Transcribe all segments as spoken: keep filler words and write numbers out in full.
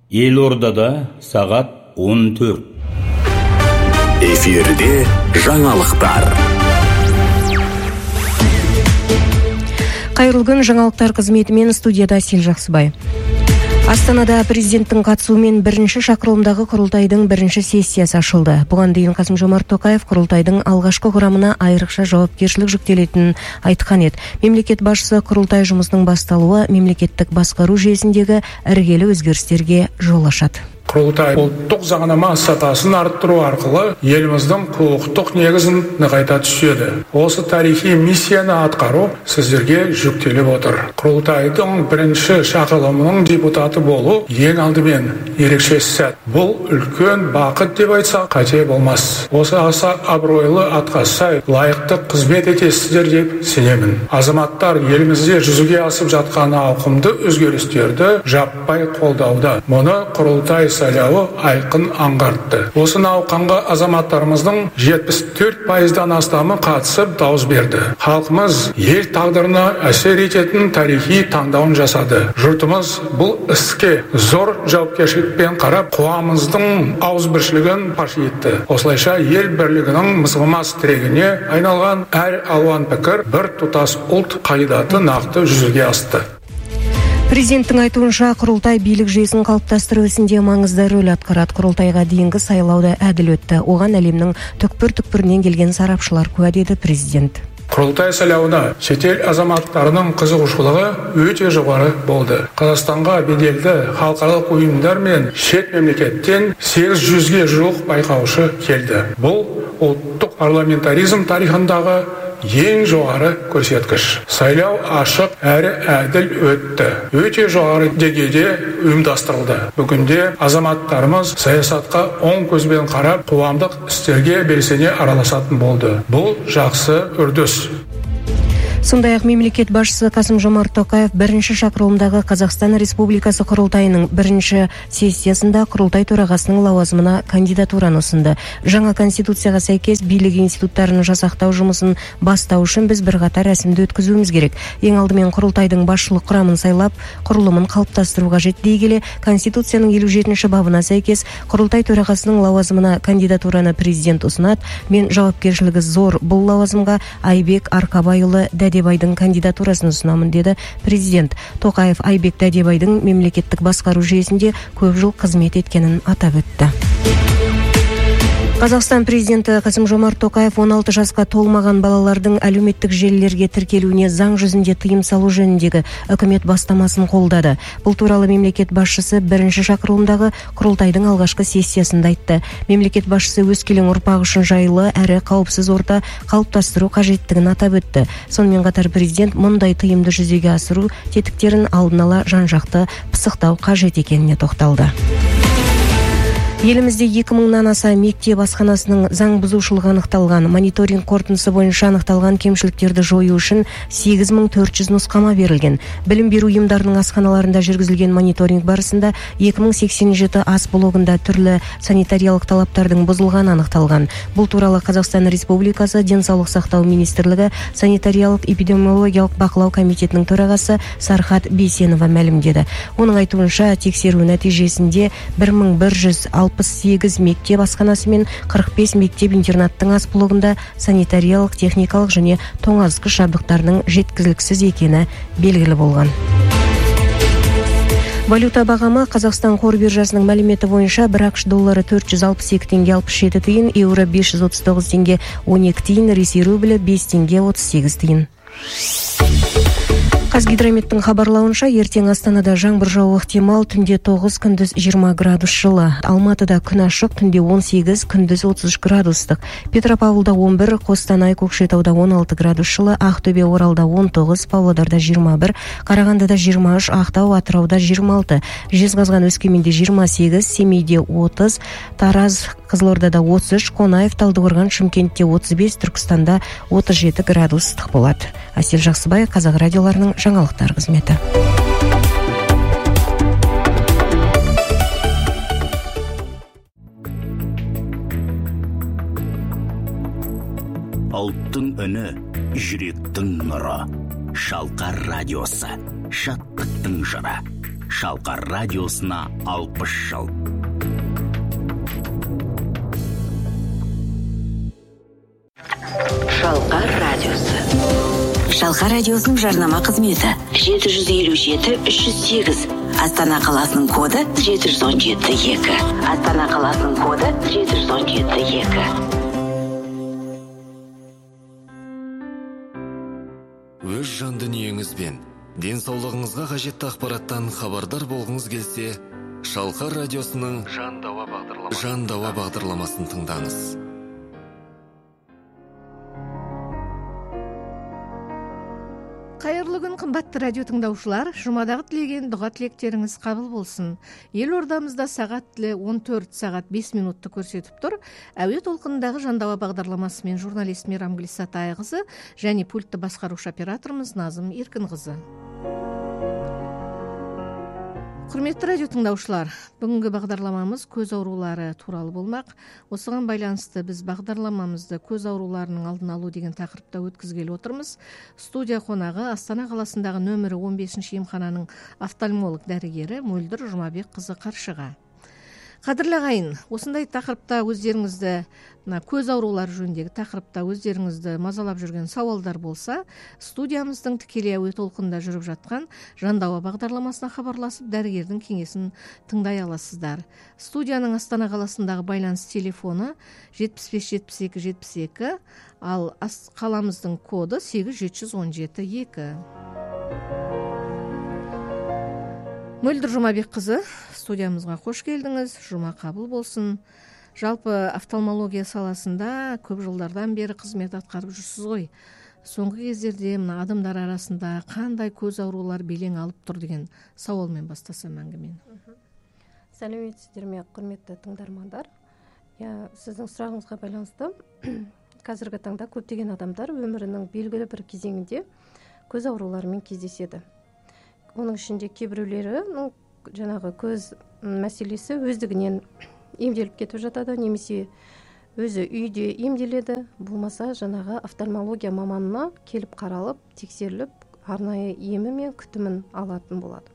Елордада сағат он төрт. Эфирде жаңалықтар. Қайырлы күн, жаңалықтар қызметімен студияда Асел Жақсыбай. Астанада президенттің қатысуымен бірінші шақырылымдағы құрылтайдың бірінші сессиясы ашылды. Бұған дейін Қасым-Жомарт Тоқаев құрылтайдың алғашқы құрамына айрықша жауапкершілік жүктелетінін айтқан еді. Мемлекет басшысы құрылтай жұмысының басталуы мемлекеттік басқару жүйесіндегі іргелі өзгерістерге жол ашады. Құрылтай ұлттық заңнама сапасын арттыру арқылы еліміздің құқықтық негізін нығайта түседі. Осы тарихи миссияны атқару сіздерге жүктеліп отыр. Құрылтайдың бірінші шақырылымының депутаты болу ең алдымен ерекше сәт. Бұл үлкен бақыт деп айтсақ қате болмас. Осы аса абыройлы атқа сай лайықты қызмет етесіздер деп сенемін. Азаматтар елімізде жүзеге асып жатқан ауқымды өзгерістерді жаппай қолдауда. Мұны құрылтай сайлауы айқын аңғартты. Осы науқанға азаматтарымыздың жетпіс төрт пайыздан астамы қатысып дауыс берді. Халқымыз ел тағдырына әсер ететін тарихи таңдауын жасады. Жұртымыз бұл іске зор жауапкершілікпен қарап, қоғамымыздың ауызбіршілігін паш етті. Осылайша ел бірлігінің мызғымас тірегіне айналған әр алуан пікір бір тұтас ұлт қағидаты нақты жүзеге асты. Президенттің айтуынша құрылтай билік жүйесін қалыптастыру ісінде маңызды рөл атқарады. Құрылтайға дейінгі сайлауда әділ өтті. Оған әлемнің түкпір-түкпірінен келген сарапшылар куә деді президент. Құрылтай сайлауына шетел азаматтарының қызығушылығы өте жоғары болды. Қазақстанға беделді халықаралық ұйымдар мен шет мемлекеттен сегіз жүзге жуық байқаушы келді. Бұл ұлттық парламентаризм тарихындағы ең жоғары көрсеткіш. Сайлау ашық әрі әділ өтті. Өте жоғары деңгейде ұйымдастырылды. Бүгінде азаматтарымыз саясатқа оң көзбен қарап, қоғамдық істерге белсене араласатын болды. Бұл жақсы үрдіс. Сондай-ақ мемлекет басшысы Қасым-Жомарт Тоқаев бірінші шақырылымдағы Қазақстан Республикасы құрылтайының бірінші сессиясында құрылтай төрағасының лауазымына кандидатураны ұсынды. Жаңа конституцияға сәйкес билік институттарының жасақтау жұмысын бастау үшін біз бірқатар рәсімді өткізуіміз керек. Ең алдымен құрылтайдың басшылық құрамын сайлап, құрылымын қалыптастыру қажет дей келе, конституцияның елу жетінші бабына сәйкес құрылтай төрағасының лауазымына кандидатураны президент ұсынады. Мен жауапкершілігі зор бұл лауазымға Айбек Арқабайұлы Дәдебайдың кандидатурасын ұсынамын, деді президент. Тоқаев Айбек Дәдебайдың мемлекеттік басқару жүйесінде көп жыл қызмет еткенін атап өтті. Қазақстан президенті Қасым-Жомарт Тоқаев он алты жасқа толмаған балалардың әлеуметтік желілерге тіркелуіне заң жүзінде тыйым салу жөніндегі үкімет бастамасын қолдады. Бұл туралы мемлекет басшысы бірінші шақырылымдағы құрылтайдың алғашқы сессиясында айтты. Мемлекет басшысы өскелең ұрпақ үшін жайлы әрі қауіпсіз орта қалыптастыру қажеттігін атап өтті. Сонымен қатар президент мұндай тыйымды жүзеге асыру тетіктерін алдын ала жан-жақты пысықтау қажет екеніне тоқталды. Елімізде екі мыңнан аса мектеп асханасының заң бұзушылығы анықталған. Мониторинг қорытындысы бойынша анықталған кемшіліктерді жою үшін сегіз мың төрт жүз нұсқама берілген. Білім беру ұйымдарының асханаларында жүргізілген мониторинг барысында екі мың сексен жеті ас блогында түрлі санитариялық талаптардың бұзылғаны анықталған. Бұл туралы Қазақстан Республикасы Денсаулық сақтау министрлігі санитариялық эпидемиологиялық бақылау комитетінің төрағасы Сархат Бейсенова мәлімдеді. Оның айтуынша тексеру нәтижесінде бір мың бір жүз алпыс сегіз мектеп асханасы мен қырық бес мектеп интернаттың ас блогында санитариялық, техникалық және тоңазытқыш жабдықтарының жеткізіліксіз екені белгілі болған. Валюта бағамы Қазақстан қор биржасының мәліметі бойынша бір ақш доллары төрт жүз алпыс екі теңге алпыс жеті тиын, еуро бес жүз отыз тоғыз теңге он екі тиын, Ресей рублі бес теңге отыз сегіз тиын. Қазгидрометтің хабарлауынша ертең Астанада жаңбыр жауы ықтимал, түнде тоғыз, күндіз жиырма градус жылы. Алматыда күн ашық, түнде он сегіз, күндіз отыз үш градустық. Петропавлда он бір, Қостанай, Көкшетауда он алты градус жылы, Ақтөбе, Оралда он тоғыз, Павлодарда жиырма бір, Қарағандыда жиырма үш, Ақтау, Атырауда жиырма алты, Жезқазған, Өскеменде жиырма сегіз, Семейде отыз, Тараз, Қызылордада отыз үш, Қонаев, Талдықорған, Шымкентте отыз бес, Түркістанда отыз жеті градус ыстық болады. Асел Жақсыбай, Қазақ радиоларының жаңалықтар қызметі. Ұлттың үні, жүректің нұры. Шалқар радиосы, шаттықтың жыры. Шалқар радиосына алпыс жыл. Шалқар радиосы. Шалқар радиосының жарнама қызметі жеті жүз елу жеті үш жүз сегіз. Астана қаласының коды жеті жүз он жеті екі. Астана қаласының коды жеті жүз он жеті екі. Өз жан дүниеңізбен денсаулығыңызға қажетті ақпараттан хабардар болғыңыз келсе, Шалқар радиосының Жан дауа бағдарламасын, Жан дауа бағдарламасын тыңдаңыз. Қайырлы күн, қымбатты радио тыңдаушылар. Жұмадағы тілеген дұға тілектеріңіз қабыл болсын. Елордамызда сағат тілі он төрт сағат бес минутты көрсетіп тұр. Әуе толқынындағы Жандауа бағдарламасымен журналист Мейрам Глисатайқызы және пультті басқарушы операторымыз Назым Еркінқызы. Құрметті радио тыңдаушылар, бүгінгі бағдарламамыз көз аурулары туралы болмақ. Осыған байланысты біз бағдарламамызды көз ауруларының алдын алу деген тақырыпта өткізгелі отырмыз. Студия қонағы Астана қаласындағы нөмірі он бесінші емхананың офтальмолог дәрігері Мөлдір Жұмабек қызы Қаршыға. Қадірлі ағайын, осындай тақырыпта өздеріңізді, көз аурулары жөніндегі тақырыпта өздеріңізді мазалап жүрген сауалдар болса, студиямыздың тікелей әуе толқынында жүріп жатқан Жандауа бағдарламасына хабарласып, дәрігердің кеңесін тыңдай аласыздар. Студияның Астана қаласындағы байланыс телефоны жетпіс бес жетпіс екі жетпіс екі, ал қаламыздың коды сегіз жеті жүз он жеті екі. Мөлдір Жұмабек қызы, студиямызға қош келдіңіз, жұма қабыл болсын. Жалпы офтальмология саласында көп жылдардан бері қызмет атқарып жүрсіз ғой. Соңғы кездерде мына адамдар арасында қандай көз аурулар белең алып тұр деген сауалмен бастасам әңгімені. Сәлеметсіздер ме, құрметті тыңдармандар. Я, сіздің сұрағыңызға байланысты қазіргі таңда көптеген адамдар өмірінің белгілі бір кезеңінде көз ауруларымен кездеседі. Оның ішінде кейбіреулері жаңағы көз мәселесі өздігінен емделіп кетіп жатады, немесе өзі үйде емделеді, болмаса жаңағы офтальмология маманына келіп қаралып, тексеріліп, арнайы емі мен күтімін алатын болады.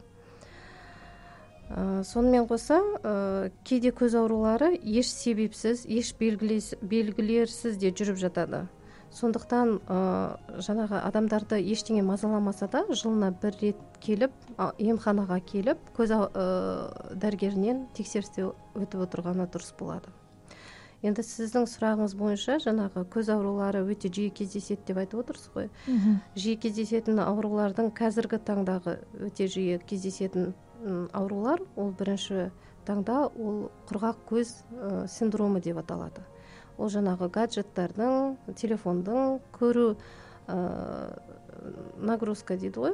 Ә, сонымен қоса, ә, кейде көз аурулары еш себепсіз, еш белгілерсіз де жүріп жатады. Сондықтан ә, жаңағы адамдарды ештеңе мазаламаса да, жылына бір рет келіп, емханаға келіп, көз ә, дәрігерінен тексерісте өтіп отырғаны дұрыс болады. Енді сіздің сұрағыңыз бойынша жаңағы көз аурулары өте жиі кездеседі деп айтып отырсыз ғой. Жиі кездесетін аурулардың қазіргі таңдағы өте жиі кездесетін аурулар, ол бірінші таңда ол құрғақ көз ә, синдромы деп аталады. Ол жаңағы гаджеттардың, телефондың көру ә, нагрузка дейді ғой.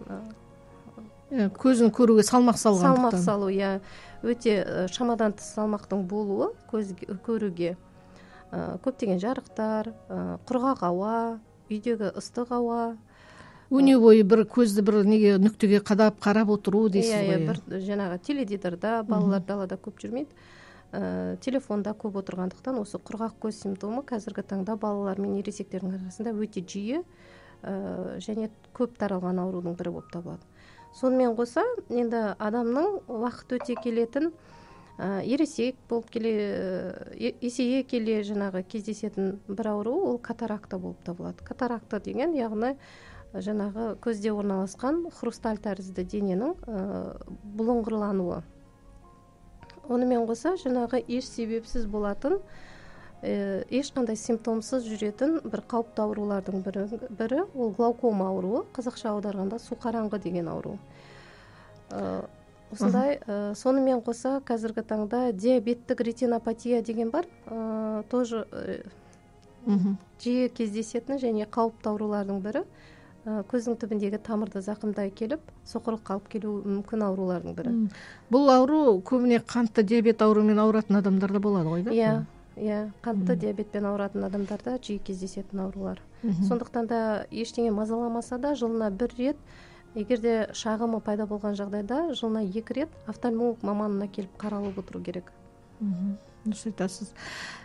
Көзін көруге салмақ салғандықтан. Салмақ салу, я өте шамадан тыс салмақтың болуы көз көруге ә, көптеген жарықтар, ә, құрғақ ауа, үйдегі ыстық ауа. Өне бойы бір көзді бір неге нүктеге қадап қарап отыру дейсіз ғой. Иә, бір жаңағы теледидарда, балалар далада көп жүрмейді. Ә, телефонда көп отырғандықтан осы құрғақ көз симптомы қазіргі таңда балалар мен ересектердің арасында өте жиі ә, және көп таралған аурудың бірі болып табылады. Сонымен қоса, енді адамның уақыт өте келетін ә, ересек болып келе, есейе келе жаңағы кездесетін бір ауру, ол катаракта болып табылады. Катаракта деген, яғни жаңағы көзде орналасқан хрусталь тәрізді дененің ә, бұлыңғырлануы. Онымен қоса, жаңағы еш себепсіз болатын, э, ешқандай симптомсыз жүретін бір қауіпті аурулардың бірі, бірі ол глаукома ауруы, қазақша аударғанда су қараңғы деген ауру. Э, осындай, э, сонымен қоса, қазіргі таңда диабеттік ретинопатия деген бар, э, тоже э, жиі кездесетін және қауіпті аурулардың бірі. Көздің түбіндегі тамырды зақымдай келіп, соқырлық қалып келу мүмкін аурулардың бірі. Бұл ауру көбіне қантты диабет ауруымен ауыратын адамдарда болады ғой, да? Иә, иә, қантты диабетпен ауыратын адамдарда жиі кездесетін аурулар. Сондықтан да ештеңе мазаламаса да, жылына бір рет, егерде шағымы пайда болған жағдайда, жылына екі рет офтальмолог маманына келіп қаралып отыру керек. Дұрыс айтасыз.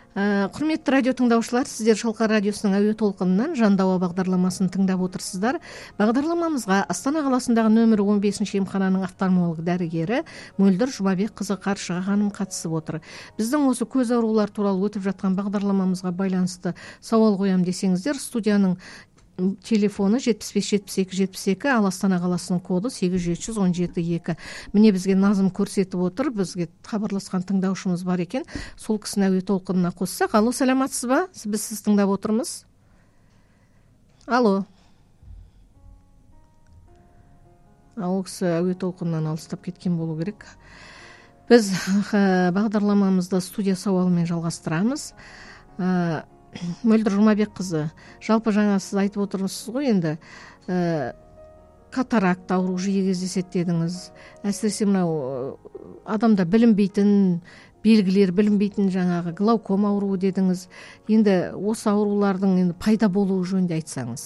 Құрметті радио тыңдаушылар, сіздер Шалқар радиосының әуе толқынынан Жандауа бағдарламасын тыңдап отырсыздар. Бағдарламамызға Астана қаласындағы нөмірі он бесінші емхананың офтальмолог дәрігері Мөлдір Жұмабек қызы Қаршыға ханым қатысып отыр. Біздің осы көз аурулар туралы өтіп жатқан бағдарламамызға байланысты сауал қоям десеңіздер, студияның телефоны жетпіс бес жетпіс екі жетпіс екі, ал Астана қаласының коды сегіз жеті жүз он жеті екі. Міне бізге Назым көрсетіп отыр, бізге хабарласқан тыңдаушымыз бар екен. Сол кісіні әуе толқынына қоссақ. Алло, саламатсыз ба? Біз сіз тыңдап отырмыз. Алло. Ол кісі әуе толқынынан алыстап кеткен болу керек. Біз бағдарламамызды студия сауалымен жалғастырамыз. Мөлдір Жұмабек қызы, жалпы жаңа сіз айтып отырсыз ғой, енді ә, катаракт ауру жиі кездеседі дедіңіз. Әсіресе мынау адамда білінбейтін белгілер, білінбейтін жаңағы глауком ауруы дедіңіз. Енді осы аурулардың енді пайда болуы жөнінде айтсаңыз.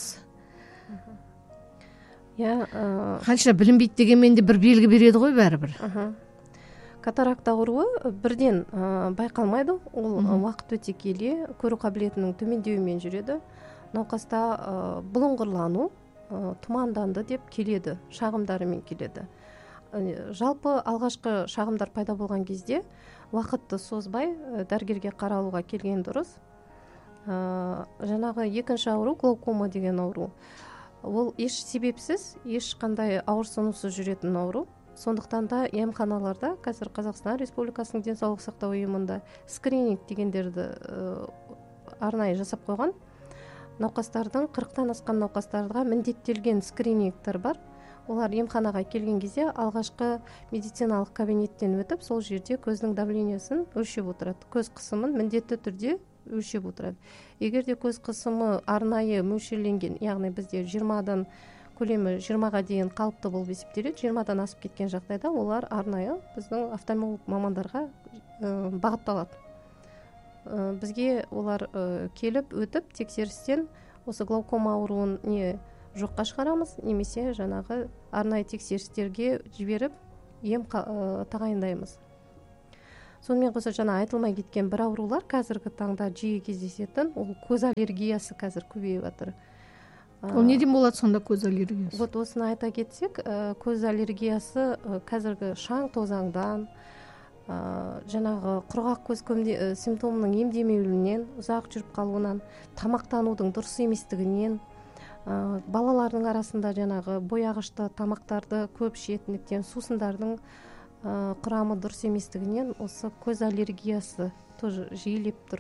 Иә, қанша білінбейді дегенмен де бір белгі береді ғой бәрібір. Катаракт ауруы бірден ә, байқалмайды. Ол уақыт өте келе көру қабілетінің төмендеуімен жүреді. Науқаста ә, бұлыңғырлану, ә, тұманданды деп келеді, шағымдарымен келеді. Ә, жалпы алғашқы шағымдар пайда болған кезде уақытты созбай ә, дәрігерге қаралуға келген дұрыс. Ә, жаңағы екінші ауру, глаукома деген ауру. Ол еш себепсіз, ешқандай ауырсынусыз жүретін ауру. Сондықтан да емханаларда қазір Қазақстан Республикасының денсаулық сақтау ұйымында скрининг дегендерді ә, арнайы жасап қойған. Науқастардың қырықтан асқан науқастарға міндеттелген скринингтер бар. Олар емханаға келген кезде алғашқы медициналық кабинеттен өтіп, сол жерде көздің давлениесін өлшеп отырады. Көз қысымын міндетті түрде өлшеп отырады. Егер де көз қысымы арнайы мөлшерленген, яғни бізде жиырмадан көлемі жиырмаға дейін қалыпты болып есептеледі. жиырмадан асып кеткен жағдайда олар арнайы біздің офтальмолог мамандарға ә, бағытталады. Ә, бізге олар ә, келіп өтіп тексерістен осы глаукома ауруын не жоққа шығарамыз, немесе жаңағы арнайы тексерістерге жіберіп ем ә, тағайындаймыз. Сонымен қоса жаңа айтылмай кеткен бір аурулар қазіргі таңда жиі кездесетін, ол көз аллергиясы қазір көбейіп жатыр. Ол неден болады сонда көз аллергиясы? Вот осыны айта кетсек, көз аллергиясы қазіргі шаң тозаңдан, жаңағы құрғақ көз көмде, симптомының емдемеуінен, ұзақ жүріп қалуынан, тамақтанудың дұрыс еместігінен, балалардың арасында жаңағы бояғышты тамақтарды көп ішетіндіктен, сусындардың құрамы дұрыс еместігінен осы көз аллергиясы тоже жиілеп тұр.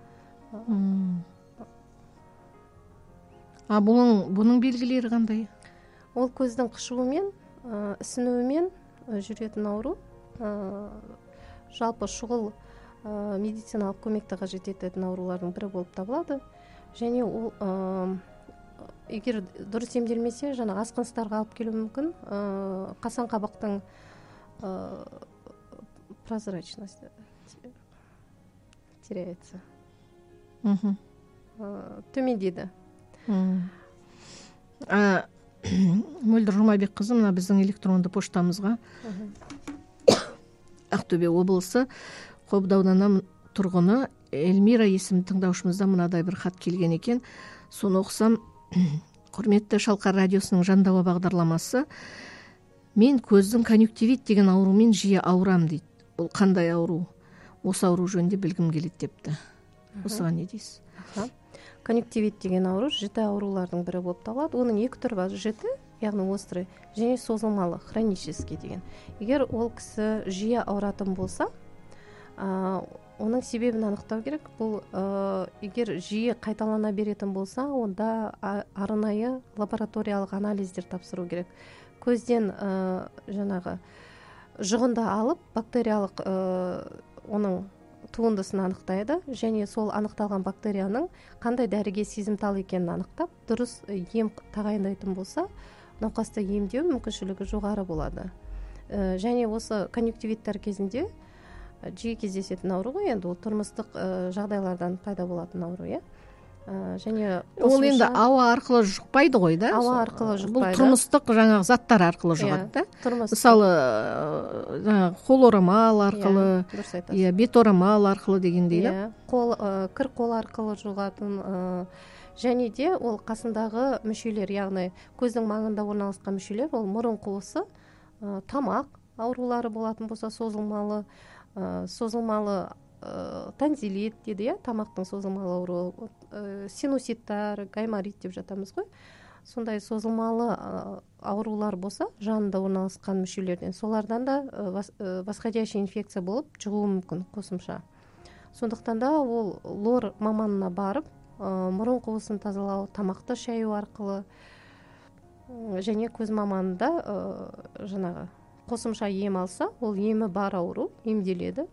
А бұның, бұның белгілері қандай? Ол көздің қышуымен, ә, ісінуімен ә, жүретін ауру. Ә, жалпы шұғыл ә, медициналық көмекті қажет ететін аурулардың бірі болып табылады. Және ол ә, егер дұрыс емделмесе, жаңа асқыныстарға алып келуі мүмкін. Ә, қасан қабақтың ә, прозрачность теряется. Ә, төмендейді. ә, Мөлдір Жұмабек қызы, мына біздің электронды поштамызға Ақтөбе облысы Қобда ауданы тұрғыны Эльмира есімді тыңдаушымызда мынадай бір хат келген екен. Соны оқысам: құрметті Шалқар радиосының Жандауа бағдарламасы, мен көздің конъюнктивит деген аурумен жиі ауырам дейді. Ол қандай ауру? Осы ауру жөнінде білгім келеді депті. Осыған не дейсіз? Конъюнктивит деген ауру жіті аурулардың бірі болып табылады. Оның екі түрі бар: жіті, яғни острый, және созылмалы, хронический деген. Егер ол кісі жиі ауыратын болса, ә, оның себебін анықтау керек. Бұл ә, егер жиі қайталана беретін болса, онда арнайы лабораториялық анализдер тапсыру керек. Көзден ә, жаңағы жұғынды алып, бактериялық ә, оның туындысын анықтайды, және сол анықталған бактерияның қандай дәріге сезімтал екенін анықтап, дұрыс ем тағайындайтын болса, науқасты емдеу мүмкіншілігі жоғары болады. Ә, және осы конъюнктивиттер кезінде жиі кездесетін ауру ғой, енді ол тұрмыстық ә, жағдайлардан пайда болатын ауру, иә. және ол енді ауа арқылы жұқпайды ғой, да? Ауа арқылы жұқпайды. Бұл тұрмыстық жаңағы заттар арқылы жұғады, да? Тұрмыс. Мысалы, жаңағы қол орамал арқылы, иә, бет орамал арқылы дегендей, да? Қол, кір қол арқылы жұғатын, және де ол қасындағы мүшелер, яғни көздің маңында орналасқан мүшелер, ол мұрын қуысы, тамақ аурулары болатын болса, созылмалы, созылмалы танзилит дейді, тамақтың созылмалы ауруы, синуситтар, гайморит деп жатамыз ғой. Сондай созылмалы аурулар болса, жанында орналасқан мүшелерден, солардан да восходящий инфекция болып жұғуы мүмкін қосымша. Сондықтан да ол лор маманына барып, мұрын қуысын тазалау, тамақты шаю арқылы және көз маманында жаңағы қосымша ем алса, ол емі бар ауру емделеді.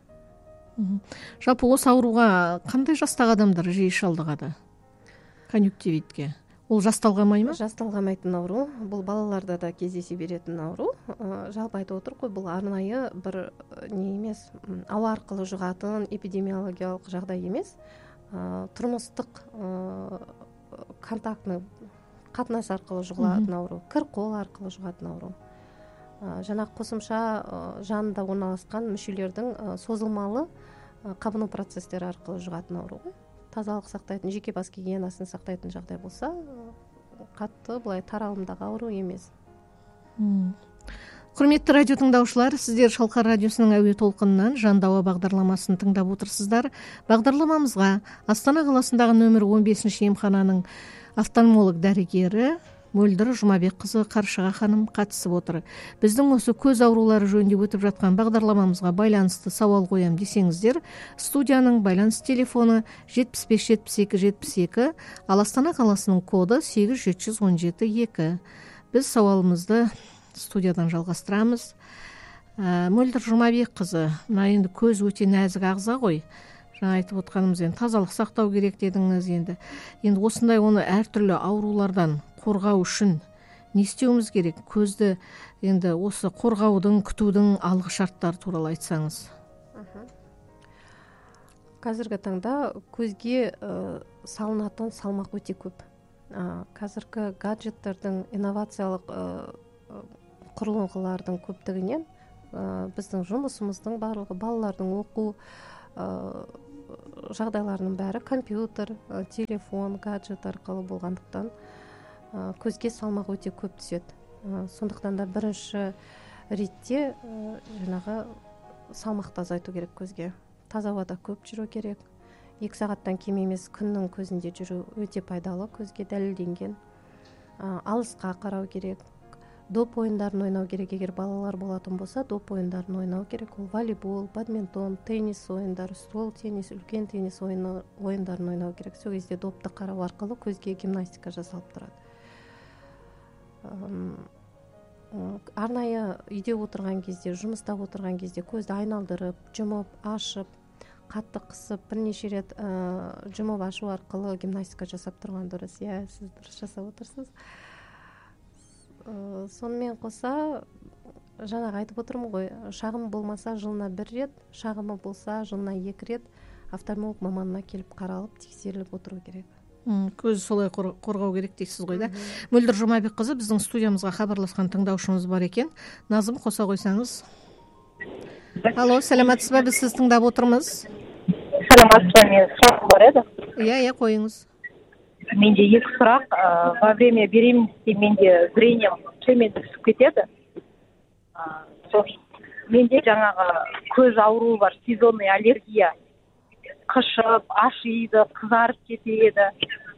Жалпы осы ауруға қандай жастағы адамдар жиі шалдығады? Конъюнктивитке. Ол жасталғамай ма? Жасталғамайтын ауру. Бұл балаларда да кездесе беретін ауру. Жалпы айтып отыр ғой, бұл арнайы бір не емес, ауа арқылы жұғатын эпидемиологиялық жағдай емес. Тұрмыстық контактны қатынас арқылы жұғылатын ауру, кір қол арқылы жұғатын ауру. Жаңа қосымша жанында орналасқан мүшелердің созылмалы қабыну процестері арқылы жұғатын ауру. Тазалық сақтайтын, жеке бас гигиенасын сақтайтын жағдай болса, қатты былай таралымдағы ауру емес. Құрметті радио тыңдаушылар, сіздер Шалқар радиосының әуе толқынынан Жан дауа бағдарламасын тыңдап отырсыздар. Бағдарламамызға Астана қаласындағы нөмір он бесінші емхананың офтальмолог дәрігері Мөлдір Жұмабекқызы Қаршыға ханым қатысып отыр. Біздің осы көз аурулары жөнінде өтіп жатқан бағдарламамызға байланысты сауал қоям десеңіздер, студияның байланыс телефоны жетпіс бес жетпіс екі жетпіс екі, ал Астана қаласының коды сегіз жеті он жеті екі. Біз сауалымызды студиядан жалғастырамыз. Мөлдір Жұмабекқызы, мына енді көз өте нәзік ағза ғой. Жаңа айтып отқанымыз, енді тазалық сақтау керек дедіңіз. Енді енді осындай оны әртүрлі аурулардан қорғау үшін не істеуіміз керек? Көзді енді осы қорғаудың, күтудің алғы шарттары туралы айтсаңыз. Қазіргі таңда көзге салынатын салмақ өте көп. Қазіргі гаджеттердің, инновациялық құрылғылардың көптігінен біздің жұмысымыздың барлығы, балалардың оқу жағдайларының бәрі компьютер, телефон, гаджет арқылы болғандықтан көзге салмақ өте көп түседі. Сондықтан да бірінші ретте жаңағы салмақты азайту керек көзге. Таза ауада көп жүру керек. Екі сағаттан кем емес күннің көзінде жүру өте пайдалы, көзге дәлелденген. Алысқа қарау керек. Доп ойындарын ойнау керек, егер балалар болатын болса, доп ойындарын ойнау керек. Ол волейбол, бадминтон, теннис ойындары, стол теннис, үлкен теннис ойындарын ойнау керек. Сол кезде допты қарау арқылы көзге гимнастика жасалып тұрады. Арнайы үйде отырған кезде, жұмыста отырған кезде көзді айналдырып, жұмып, ашып, қатты қысып, бірнеше рет жұмып ашу арқылы гимнастика жасап тұрған дұрыс. Иә, сіз дұрыс жасап отырсыз. Сонымен қоса, жаңағы айтып отырмын ғой, шағым болмаса жылына бір рет, шағымы болса жылына екі рет офтальмолог маманына келіп қаралып, тексеріліп отыру керек. Көз солай қорғау керек дейсіз ғой, да? Мөлдір Жұмабекқызы, біздің студиямызға хабарласқан тыңдаушымыз бар екен. Назым, қоса қойсаңыз. Алло, сәлематсыз ба? Біз сіз тыңдап отырмыз. Сәлематсыз ба, мен сұрағым бар еді. Иә, иә, қойыңыз. Менде екі сұрақ. Во время беременности менде зрением төмен түсіп кетеді. Менде жаңағы көз ауруы бар, сезонный аллергия. Қышып, ашиды, қызарып кетеді.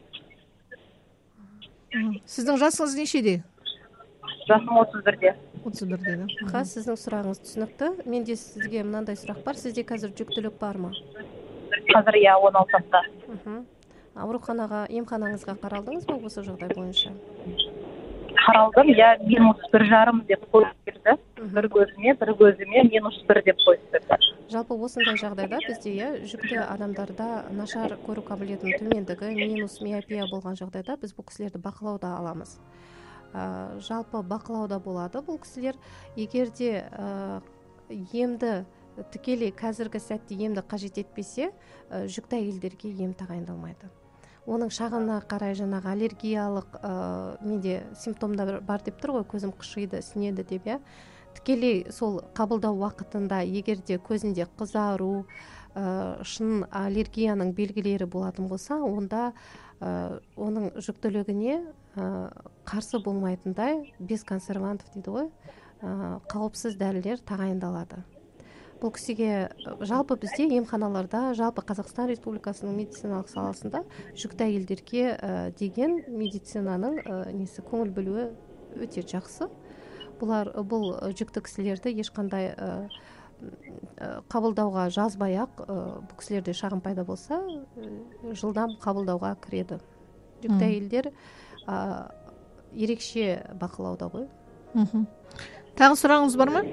Сіздің жасыңыз нешеде? Жасым отыз бірде. отыз бірде, да? Ха, сіздің сұрағыңыз түсінікті. Менде сізге мынандай сұрақ бар. Сізде қазір жүктілік бар ма? Қазір я он алтыда. Ауруханаға, емханаңызға қаралдыңыз ба осы жағдай бойынша? Қаралдым, я минус бір жарым деп қойып берді. Бір көзіме, бір көзіме минус бір деп қойып берді. Жалпы осындай жағдайда бізде я жүкті адамдарда нашар көру қабілетінің төмендігі, минус миопия болған жағдайда біз бұл кісілерді бақылауда аламыз. Жалпы бақылауда болады бұл кісілер. Егер де емді тікелей қазіргі сәтте емді қажет етпесе, жүкті әйелдерге ем тағайындалмайды. оның шағына қарай жаңағы аллергиялық ә, менде симптомдар бар деп тұр ғой, көзім қышиды, ісінеді деп, иә. Тікелей сол қабылдау уақытында егерде көзінде қызару, ә, шын аллергияның белгілері болатын болса, онда ә, оның жүктілігіне ә, қарсы болмайтындай без консервантов дейді ғой, ә, қауіпсіз дәрілер тағайындалады. Бұл кісіге жалпы бізде емханаларда, жалпы Қазақстан Республикасының медициналық саласында жүкті әйелдерге ә, деген медицинаның ә, несі көңіл бөлуі өте жақсы. Бұлар бұл жүкті кісілерді ешқандай ә, қабылдауға жазбай-ақ, бұл кісілерде шағым пайда болса, жылдам қабылдауға кіреді. Жүкті әйелдер ә, ерекше бақылауда ғой. Тағы сұрағыңыз бар ма?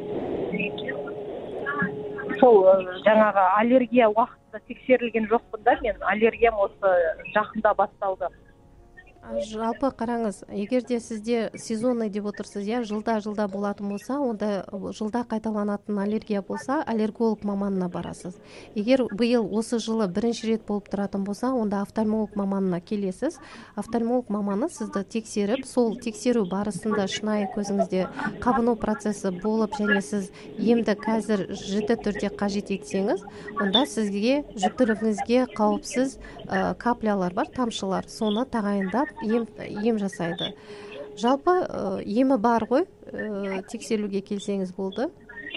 Сол жаңағы аллергия уақытында тексерілген жоқпын да, мен аллергиям осы жақында басталды. Жалпы қараңыз, егер де сізде сезонный деп отырсыз, я жылда-жылда болатын болса, онда жылда қайталанатын аллергия болса, аллерголог маманына барасыз. Егер биыл осы жылы бірінші рет болып тұратын болса, онда офтальмолог маманына келесіз. Офтальмолог маманы сізді тексеріп, сол тексеру барысында шынайы көзіңізде қабыну процесі болып, және сіз емді қазір жіті түрде қажет етсеңіз, онда сізге жүктілігіңізге қауіпсіз ә, каплялар бар, тамшылар, соны тағайындап ем, ем жасайды. Жалпы ә, емі бар ғой, ә, тексерілуге келсеңіз болды.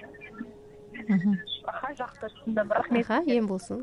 Аха, жақсы түсіндім, рахмет. Аха, ем болсын.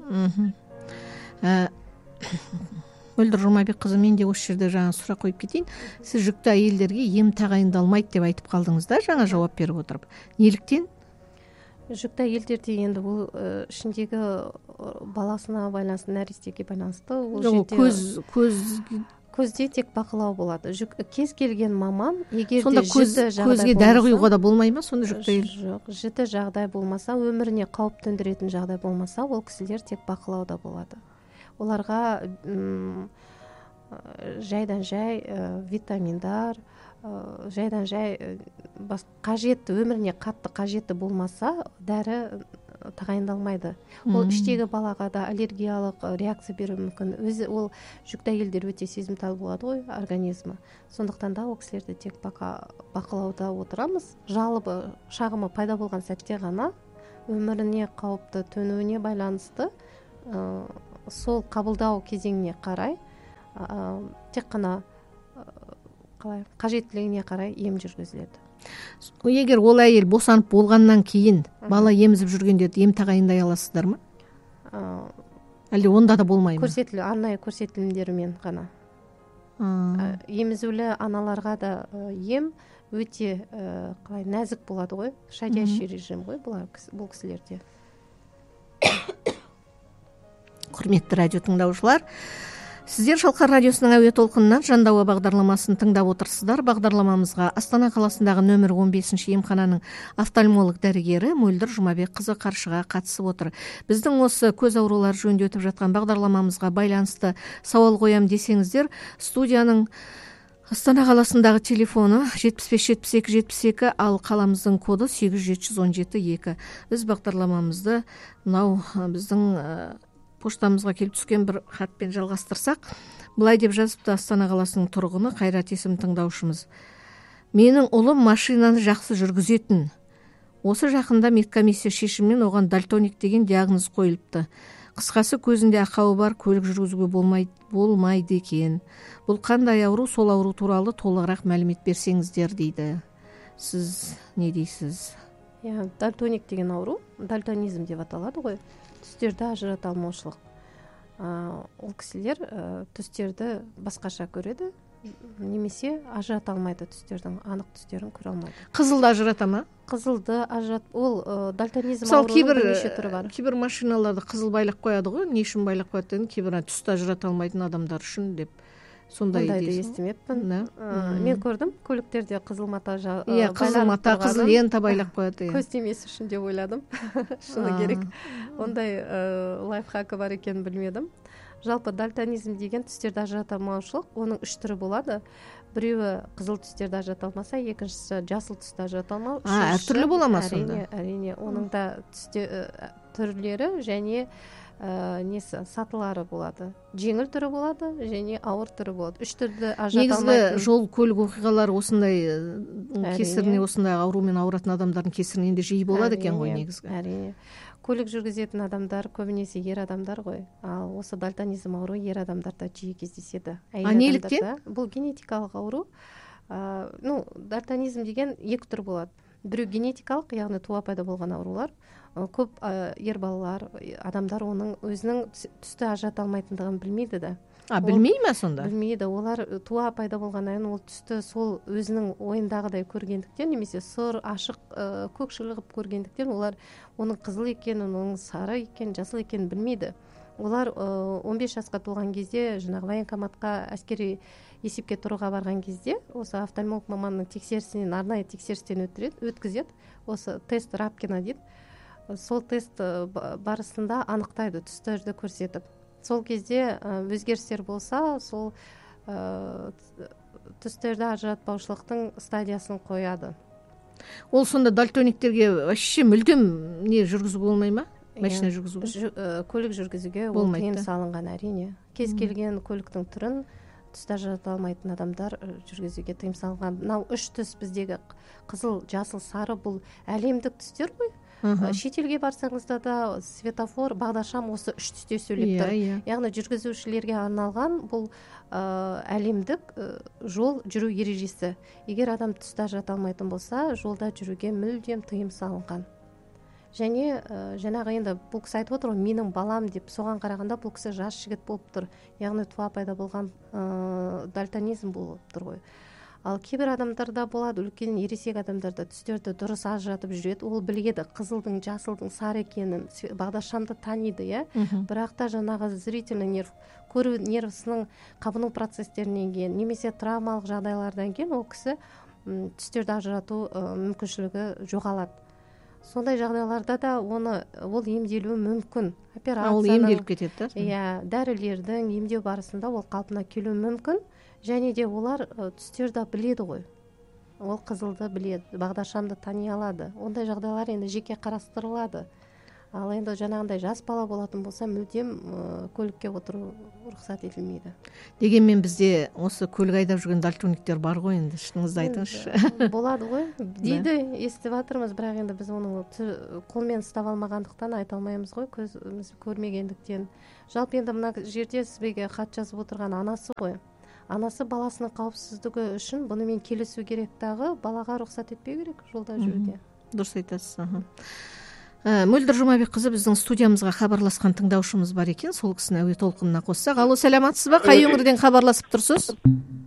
Мөлдір Жұмабек қызы, мен де осы жерде жаңа сұрақ қойып кетейін. Сіз жүкті әйелдерге ем тағайындалмайды деп айтып қалдыңыз да, жаңа жауап беріп отырып. Неліктен? Жүкті әйелдерде енді бұл ә, ішіндегі баласына байланысты, нәрестеге байланысты. Ол жерде... көз, көз... Көзде тек бақылау болады. Жүк, кез келген маман, егер сонда де көз, жіті жағдай көзге дәрі құюға да болмай ма? Сонда жүкті әйел? Жоқ, жіті жағдай болмаса, өміріне қауіп төндіретін жағдай болмаса, ол кісілер тек бақылауда болады. Оларға м, жайдан жай ә, витаминдар, ә, жайдан жай ә, қажетті, өміріне қатты қажетті болмаса, дәрі тағайындалмайды. Ол іштегі балаға да аллергиялық реакция беруі мүмкін. Өзі ол жүкті әйелдер өте сезімтал болады ғой, организмі. Сондықтан да ол кісілерді тек бақа, бақылауда отырамыз. Жалобы, шағымы пайда болған сәтте ғана өміріне қауіпті төнуіне байланысты ә, сол қабылдау кезеңіне қарай ә, тек қана ә, қалай, қажеттілігіне қарай ем жүргізіледі. Егер ол әйел босанып болғаннан кейін бала емізіп жүргенде ем тағайындай аласыздар ма? Ә, Әлде онда да болмай ма? Көрсетілі, арнайы көрсетілімдермен ғана. Ә, емізулі аналарға да ә, ем өте ә, қалай, нәзік болады ғой, шадящий режим ғой бұл, бұл кісілерде. Құрметті радио тыңдаушылар, сіздер Шалқар радиосының әуе толқынынан Жандауа бағдарламасын тыңдап отырсыздар. Бағдарламамызға Астана қаласындағы нөмір он бесінші емхананың офтальмолог дәрігері Мөлдір Жұмабек қызы Қаршыға қатысып отыр. Біздің осы көз аурулары жөнінде өтіп жатқан бағдарламамызға байланысты сауал қоям десеңіздер, студияның Астана қаласындағы телефоны жетпіс бес жетпіс екі жетпіс екі, ал қаламыздың коды сегіз жеті жүз он жеті екі. Біз бағдарламамызды мынау біздің поштамызға келіп түскен бір хатпен жалғастырсақ, былай деп жазыпты Астана қаласының тұрғыны Қайрат есімді тыңдаушымыз. Менің ұлым машинаны жақсы жүргізетін. Осы жақында медкомиссия шешімімен оған дальтоник деген диагноз қойылыпты. Қысқасы көзінде ақауы бар, көлік жүргізуге болмайды, болмайды екен. Бұл қандай ауру, сол ауру туралы толығырақ мәлімет берсеңіздер дейді. Сіз не дейсіз? Я, дальтоник деген ауру, дальтонизм деп аталады ғой. Түстерді ажырата алмаушылық. Ол кісілер ә, түстерді басқаша көреді, немесе ажырата алмайды, түстердің анық түстерін көре алмайды. Қызылды ажырата ма? Қызылды ажырат, ол ә, дальтонизм аурудың бірнеше түрі бар. Кейбір машиналарды қызыл байлап қояды ғой, не үшін байлап қояды, кейбір түсті ажырата алмайтын адамдар үшін деп. Сондай естімеппін. Мен көрдім, көліктерде қызыл мата Иә, қызыл мата, қызыл лента байлап қояды. Көз тимесі үшін деп ойладым. Шыны керек. Ондай лайфхакі бар екенін білмедім. Жалпы дальтонизм деген түстерді ажырата алмаушылық, оның үш түрі болады. Біреуі қызыл түстерді ажырата алмаса, екіншісі жасыл түсті ажырата алмау. Әртүрлі бола ма сонда? Әрине, әрине. Оның да түрлері және ә, несі сатылары болады. Жеңіл түрі болады және ауыр түрі болады. Үш түрді ажырата алмайтын. Негізгі жол көлік оқиғалары осындай кесіріне, осындай аурумен ауыратын адамдардың кесірінен де жиі болады екен ғой негізгі. Әрине. Көлік жүргізетін адамдар көбінесе ер адамдар ғой. Ал осы дальтонизм ауруы ер адамдарда жиі кездеседі. А неліктен? Бұл генетикалық ауру. Ә, ну, дальтонизм деген екі түр болады. Біреу генетикалық, яғни туа пайда болған аурулар. Көп ә, ер балалар, адамдар оның өзінің түсті ажырата алмайтындығын білмейді да. А, білмей ме сонда? Білмейді. Олар туа пайда болғаннан ол түсті сол өзінің ойындағыдай көргендіктен, немесе сұр, ашық, ә, көкшіл қылып көргендіктен олар оның қызыл екенін, оның сары екенін, жасыл екенін білмейді. Олар ә, он бес жасқа толған кезде, жаңағы военкоматқа, әскери есепке тұруға барған кезде, осы офтальмолог маманның тексерісінен, арнайы тексерістен өткізеді. Осы тест Рапкина дейді. Сол тест барысында анықтайды, түстерді көрсетіп. Сол кезде өзгерістер болса, сол ә, түстерді ажыратпаушылықтың стадиясын қояды. Ол сонда дальтониктерге вообще мүлдем не жүргізу болмай ма? Машина жүргізуге? Көлік жүргізуге ол тыйым салынған, әрине. Кез келген көліктің түрін түсті ажырата алмайтын адамдар жүргізуге тыйым салынған. Мынау үш түс біздегі қызыл, жасыл, сары бұл әлемдік түстер ғой. Шетелге барсаңызда да светофор, бағдаршам осы үш түсте сөйлеп тұр. Яғни жүргізушілерге арналған бұл әлемдік жол жүру ережесі. Егер адам түсті ажырата алмайтын болса, жолда жүруге мүлдем тыйым салынған. Және жаңағы енді бұл кісі айтып отыр, менің балам деп, соған қарағанда бұл кісі жас жігіт болып тұр. Яғни туа пайда болған дальтонизм болып тұр ғой. Ал кейбір адамдарда болады, үлкен ересек адамдарда түстерді дұрыс ажыратып жүреді. Ол біледі қызылдың, жасылдың, сары екенін, бағдаршамды таниды, иә. Бірақ та жаңағы зрительный нерв, көру нервісінің қабыну процестерінен кейін, немесе травмалық жағдайлардан кейін ол кісі түстерді ажырату мүмкіншілігі жоғалады. Сондай жағдайларда да оны ол емделуі мүмкін. Операцияның, ол емделіп кетеді. Иә, дәрілердің емдеу барысында ол қалпына келуі мүмкін. Және де олар түстерді біледі ғой. Ол қызылды біледі, бағдаршамды тани алады. Ондай жағдайлар енді жеке қарастырылады. Ал енді жаңағындай жас бала болатын болса, мүлдем көлікке отыру рұқсат етілмейді. Дегенмен бізде осы көлік айдап жүрген дальтониктер бар ғой, енді шыныңызды айтыңызшы. Болады ғой. Дейді, естіп жатырмыз, бірақ енді біз оның қолмен ұстап алмағандықтан айта алмаймыз ғой, көзіміз көрмегендіктен. Жалпы енді мына жерде сізге хат жазып отырған анасы ғой. Анасы баласының қауіпсіздігі үшін бұнымен келісу керек дағы, балаға рұқсат етпеу керек жолда жүруге. Дұрыс айтасыз. Мөлдір Жұмабекқызы біздің студиямызға хабарласқан тыңдаушымыз бар екен, сол кісіні әуе толқынына қоссақ. Алло, сәлеметсіз ба? Қай өңірден хабарласып тұрсыз?